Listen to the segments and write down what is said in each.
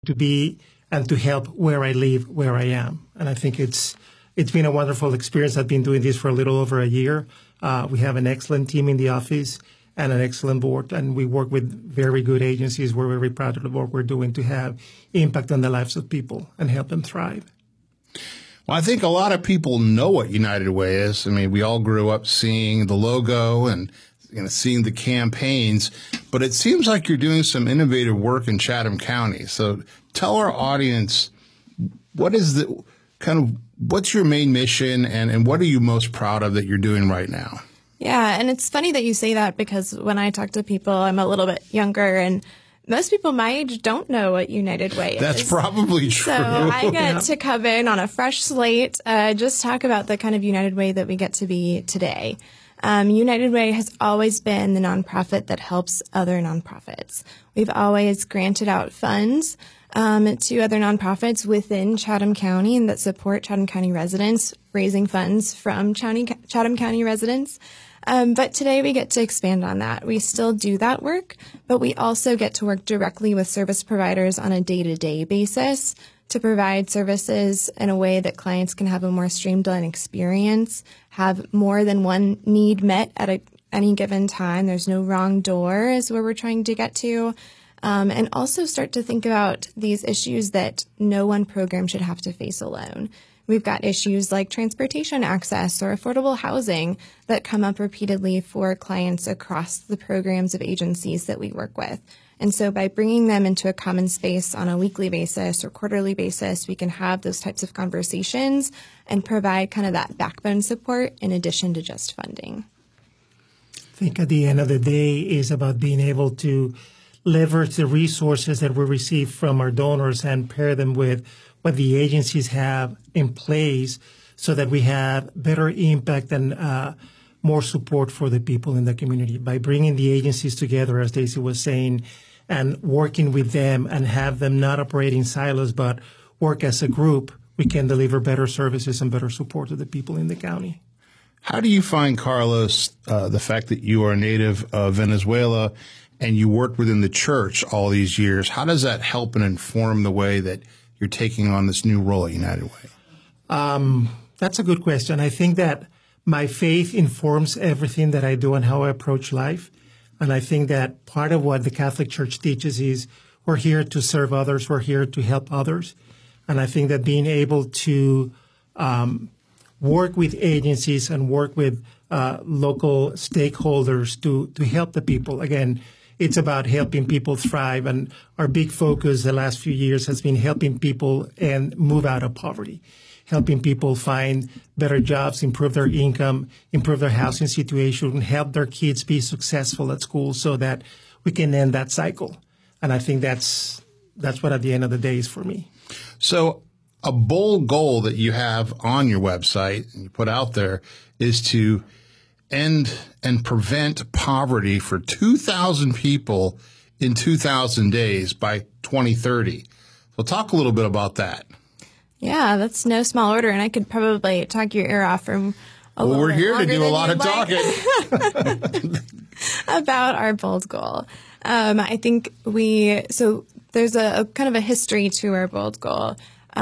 to be and to help where I live, where I am. And I think it's been a wonderful experience. I've been doing this for a little over a year. We have an excellent team in the office and an excellent board, and we work with very good agencies. We're very proud of the work we're doing to have impact on the lives of people and help them thrive. Well, I think a lot of people know what United Way is. I mean, we all grew up seeing the logo and seeing the campaigns, but it seems like you're doing some innovative work in Chatham County. So tell our audience, what's your main mission and what are you most proud of that you're doing right now? Yeah, and it's funny that you say that because when I talk to people, I'm a little bit younger, and most people my age don't know what United Way is. That's probably true. So I get to come in on a fresh slate, just talk about the kind of United Way that we get to be today. United Way has always been the nonprofit that helps other nonprofits. We've always granted out funds to other nonprofits within Chatham County and that support Chatham County residents, raising funds from Chatham County residents. But today we get to expand on that. We still do that work, but we also get to work directly with service providers on a day-to-day basis to provide services in a way that clients can have a more streamlined experience, have more than one need met at any given time. There's no wrong door is where we're trying to get to. And also start to think about these issues that no one program should have to face alone. We've got issues like transportation access or affordable housing that come up repeatedly for clients across the programs of agencies that we work with. And so by bringing them into a common space on a weekly basis or quarterly basis, we can have those types of conversations and provide kind of that backbone support in addition to just funding. I think at the end of the day is about being able to leverage the resources that we receive from our donors and pair them with what the agencies have in place so that we have better impact and more support for the people in the community. By bringing the agencies together, as Daisy was saying, and working with them and have them not operate in silos but work as a group, we can deliver better services and better support to the people in the county. How do you find, Carlos, the fact that you are a native of Venezuela and you worked within the church all these years, how does that help and inform the way that you're taking on this new role at United Way? That's a good question. I think that my faith informs everything that I do and how I approach life. And I think that part of what the Catholic Church teaches is we're here to serve others. We're here to help others. And I think that being able to work with agencies and work with local stakeholders to help the people, again, it's about helping people thrive, and our big focus the last few years has been helping people and move out of poverty, helping people find better jobs, improve their income, improve their housing situation, help their kids be successful at school so that we can end that cycle. And I think that's what at the end of the day is for me. So a bold goal that you have on your website and you put out there is to end and prevent poverty for 2,000 people in 2,000 days by 2030. So talk a little bit about that. Yeah, that's no small order, and I could probably talk your ear off from a little we're bit here to do a lot of talking about our bold goal. I think there's a kind of a history to our bold goal.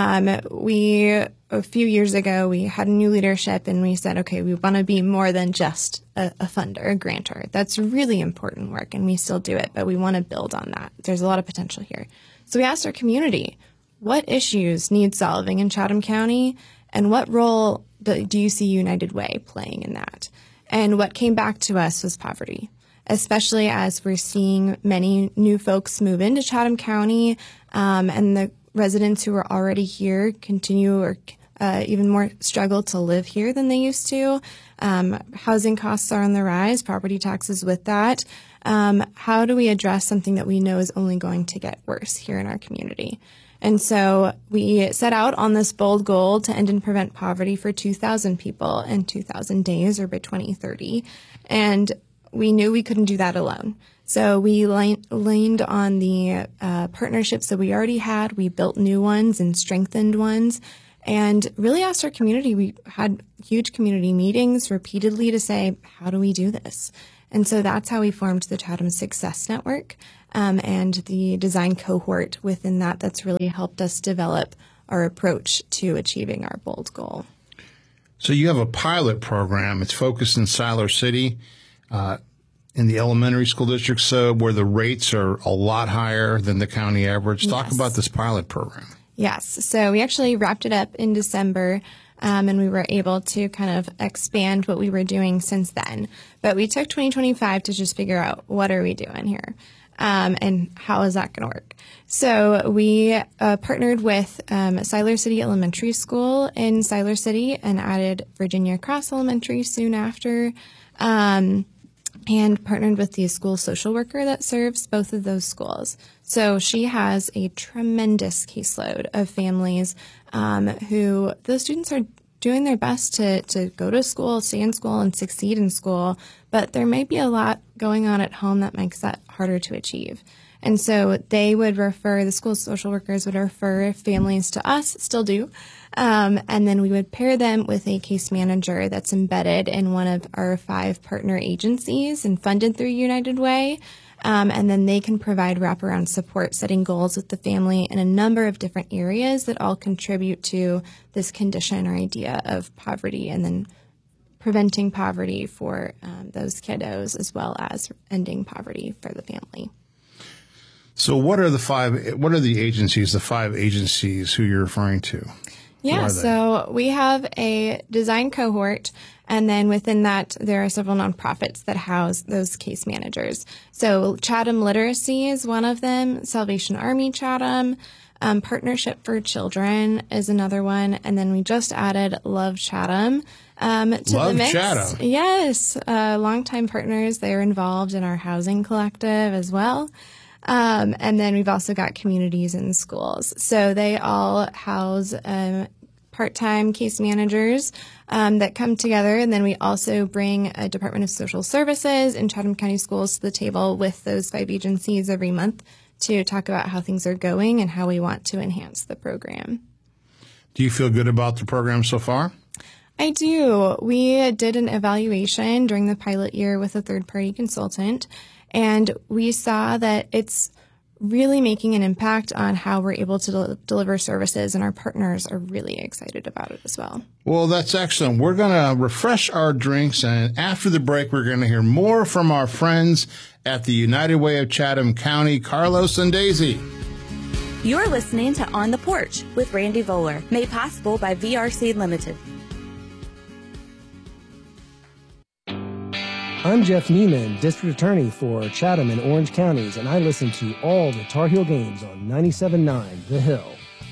A few years ago, we had new leadership and we said, okay, we want to be more than just a funder, a grantor. That's really important work and we still do it, but we want to build on that. There's a lot of potential here. So we asked our community, what issues need solving in Chatham County and what role do you see United Way playing in that? And what came back to us was poverty, especially as we're seeing many new folks move into Chatham County and the residents who are already here continue or even more struggle to live here than they used to. Housing costs are on the rise, property taxes with that. How do we address something that we know is only going to get worse here in our community? And so we set out on this bold goal to end and prevent poverty for 2,000 people in 2,000 days or by 2030. And we knew we couldn't do that alone. So we leaned on the partnerships that we already had. We built new ones and strengthened ones and really asked our community. We had huge community meetings repeatedly to say, how do we do this? And so that's how we formed the Chatham Success Network. and the design cohort within that that's really helped us develop our approach to achieving our bold goal. So you have a pilot program. It's focused in Siler City, in the elementary school district, so where the rates are a lot higher than the county average. Yes. Talk about this pilot program. Yes. So we actually wrapped it up in December, and we were able to kind of expand what we were doing since then. But we took 2025 to just figure out what are we doing here, and how is that going to work. So we partnered with Siler City Elementary School in Siler City and added Virginia Cross Elementary soon after, and partnered with the school social worker that serves both of those schools. So she has a tremendous caseload of families who those students are doing their best to go to school, stay in school, and succeed in school, but there may be a lot going on at home that makes that harder to achieve. And so they would refer, the school social workers would refer families to us, still do, and then we would pair them with a case manager that's embedded in one of our 5 partner agencies and funded through United Way. And then they can provide wraparound support, setting goals with the family in a number of different areas that all contribute to this condition or idea of poverty, and then preventing poverty for those kiddos, as well as ending poverty for the family. So what are the agencies, the 5 agencies who you're referring to? Yeah, so we have a design cohort, and then within that, there are several nonprofits that house those case managers. So Chatham Literacy is one of them, Salvation Army Chatham, Partnership for Children is another one, and then we just added Love Chatham to the mix. Chatham. Yes, longtime partners. They're involved in our housing collective as well. And then we've also got communities in schools. So they all house part-time case managers that come together. And then we also bring a Department of Social Services and Chatham County Schools to the table with those 5 agencies every month to talk about how things are going and how we want to enhance the program. Do you feel good about the program so far? I do. We did an evaluation during the pilot year with a third-party consultant, and we saw that it's really making an impact on how we're able to deliver services, and our partners are really excited about it as well. Well, that's excellent. We're going to refresh our drinks, and after the break, we're going to hear more from our friends at the United Way of Chatham County, Carlos and Daisy. You're listening to On the Porch with Randy Voller, made possible by VRC Limited. I'm Jeff Neiman, District Attorney for Chatham and Orange Counties, and I listen to all the Tar Heel games on 97.9 The Hill.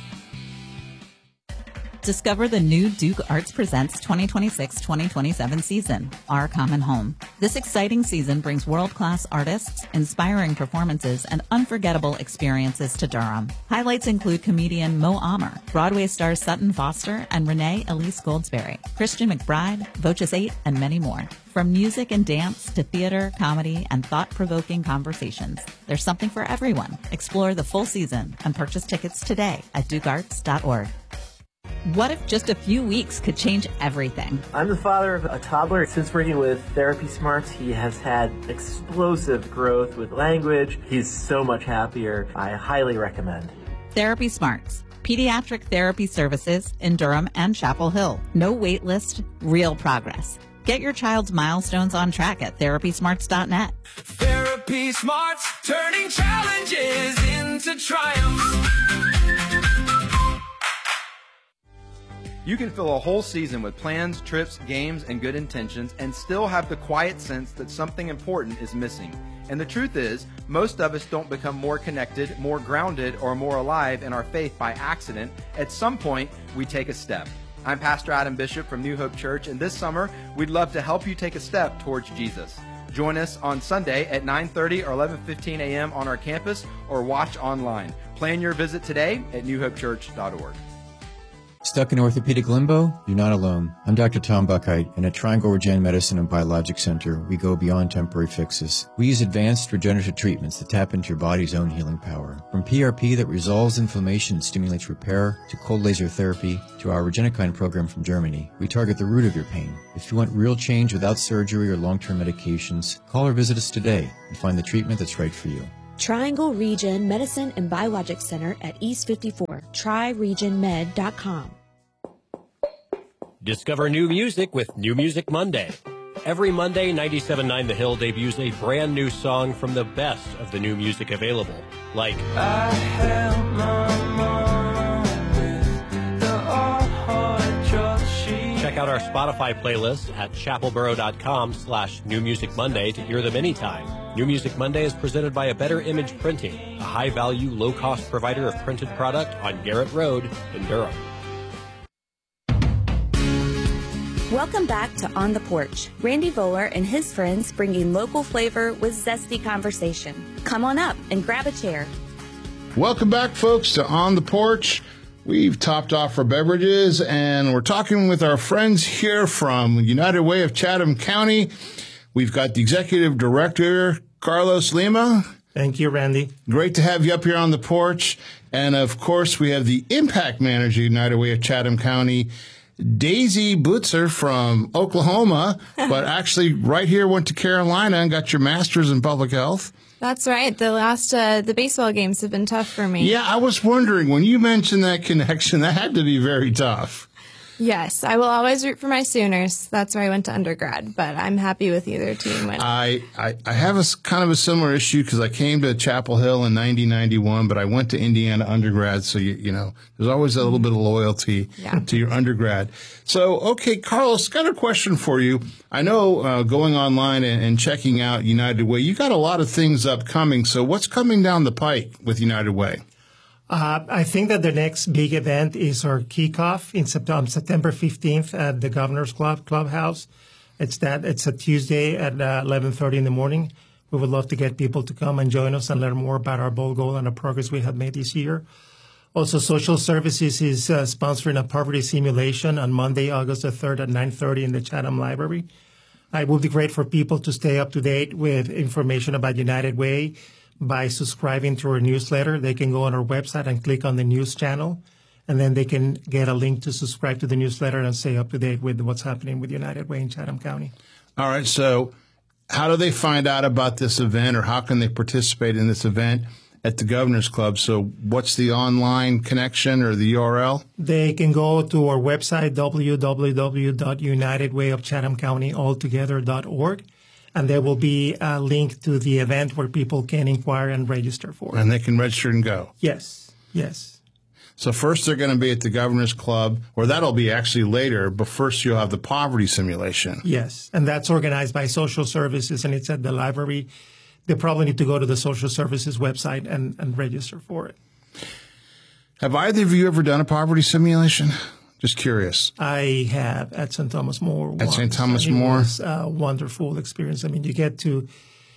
Discover the new Duke Arts Presents 2026-2027 season, Our Common Home. This exciting season brings world-class artists, inspiring performances, and unforgettable experiences to Durham. Highlights include comedian Mo Amer, Broadway stars Sutton Foster and Renee Elise Goldsberry, Christian McBride, Voces 8, and many more. From music and dance to theater, comedy, and thought-provoking conversations, there's something for everyone. Explore the full season and purchase tickets today at dukearts.org. What if just a few weeks could change everything? I'm the father of a toddler. Since working with Therapy Smarts, he has had explosive growth with language. He's so much happier. I highly recommend. Therapy Smarts, pediatric therapy services in Durham and Chapel Hill. No wait list, real progress. Get your child's milestones on track at therapysmarts.net. Therapy Smarts, turning challenges into triumphs. You can fill a whole season with plans, trips, games, and good intentions and still have the quiet sense that something important is missing. And the truth is, most of us don't become more connected, more grounded, or more alive in our faith by accident. At some point, we take a step. I'm Pastor Adam Bishop from New Hope Church, and this summer, we'd love to help you take a step towards Jesus. Join us on Sunday at 9:30 or 11:15 a.m. on our campus, or watch online. Plan your visit today at newhopechurch.org. Stuck in orthopedic limbo? You're not alone. I'm Dr. Tom Buckheit, and at Triangle Regen Medicine and Biologic Center, we go beyond temporary fixes. We use advanced regenerative treatments that tap into your body's own healing power. From PRP that resolves inflammation and stimulates repair, to cold laser therapy, to our Regenikine program from Germany, we target the root of your pain. If you want real change without surgery or long-term medications, call or visit us today and find the treatment that's right for you. Triangle Region Medicine and Biologic Center at East 54. TriRegionMed.com. Discover new music with New Music Monday. Every Monday, 97.9 The Hill debuts a brand new song from the best of the new music available, like I held my mom with the hard drug she. Check out our Spotify playlist at chapelboro.com/New Music Monday to hear them anytime. New Music Monday is presented by A Better Image Printing, a high-value, low-cost provider of printed product on Garrett Road in Durham. Welcome back to On the Porch. Randy Voller and his friends bringing local flavor with zesty conversation. Come on up and grab a chair. Welcome back, folks, to On the Porch. We've topped off our beverages, and we're talking with our friends here from United Way of Chatham County. We've got the Executive Director, Carlos Lima. Thank you, Randy. Great to have you up here on the porch. And, of course, we have the Impact Manager, United Way of Chatham County, Daisy Butzer from Oklahoma, but actually right here went to Carolina and got your master's in public health. That's right. The baseball games have been tough for me. Yeah, I was wondering, when you mentioned that connection, that had to be very tough. Yes, I will always root for my Sooners. That's where I went to undergrad, but I'm happy with either team winning. I have a kind of a similar issue because I came to Chapel Hill in 1991, but I went to Indiana undergrad, so you know there's always a little bit of loyalty to your undergrad. So, okay, Carlos, got a question for you. I know going online and checking out United Way, you got a lot of things upcoming. So, what's coming down the pike with United Way? I think that the next big event is our kickoff in September 15th at the Governor's Clubhouse. It's a Tuesday at 11:30 in the morning. We would love to get people to come and join us and learn more about our bold goal and the progress we have made this year. Also, Social Services is sponsoring a poverty simulation on Monday, August the 3rd at 9:30 in the Chatham Library. It would be great for people to stay up to date with information about United Way by subscribing to our newsletter. They can go on our website and click on the news channel, and then they can get a link to subscribe to the newsletter and stay up to date with what's happening with United Way in Chatham County. All right. So how do they find out about this event, or how can they participate in this event at the Governor's Club? So what's the online connection or the URL? They can go to our website, www.unitedwayofchathamcountyaltogether.org. And there will be a link to the event where people can inquire and register for it. And they can register and go? Yes. So first they're going to be at the Governor's Club, or that'll be actually later, but first you'll have the poverty simulation. Yes, and that's organized by Social Services, and it's at the library. They probably need to go to the Social Services website and register for it. Have either of you ever done a poverty simulation? Just curious. I have at St. Thomas More. At St. Thomas More? It was a wonderful experience. I mean, you get to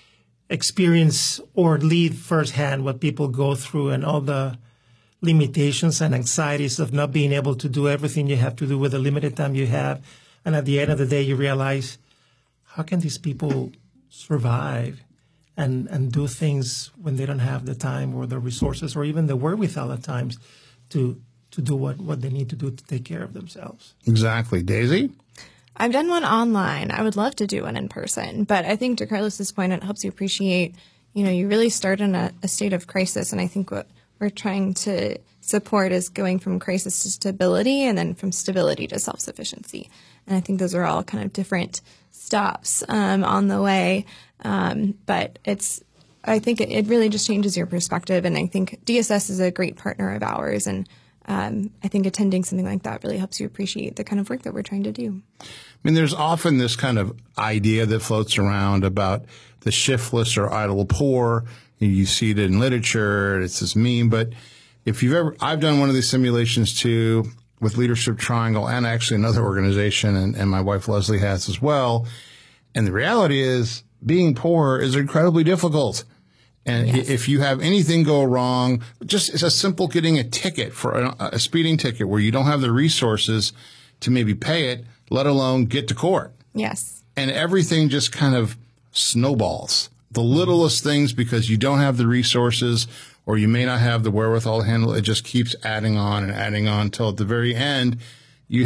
experience or lead firsthand what people go through and all the limitations and anxieties of not being able to do everything you have to do with the limited time you have. And at the end of the day, you realize, how can these people survive and do things when they don't have the time or the resources or even the wherewithal at times to do what they need to do to take care of themselves. Exactly. Daisy? I've done one online. I would love to do one in person. But I think to Carlos's point, it helps you appreciate, you really start in a state of crisis. And I think what we're trying to support is going from crisis to stability and then from stability to self-sufficiency. And I think those are all kind of different stops on the way. But I think it really just changes your perspective. And I think DSS is a great partner of ours. And I think attending something like that really helps you appreciate the kind of work that we're trying to do. I mean, there's often this kind of idea that floats around about the shiftless or idle poor. You see it in literature. It's this meme. But if I've done one of these simulations too with Leadership Triangle and actually another organization, and my wife Leslie has as well. And the reality is being poor is incredibly difficult. And if you have anything go wrong, it's as simple getting a ticket for a speeding ticket where you don't have the resources to maybe pay it, let alone get to court. Yes. And everything just kind of snowballs. The littlest things, because you don't have the resources or you may not have the wherewithal to handle it, just keeps adding on until at the very end, you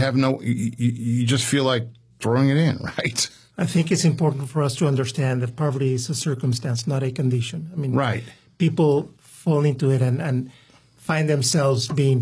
just feel like throwing it in, right? I think it's important for us to understand that poverty is a circumstance, not a condition. I mean, right. people fall into it and find themselves being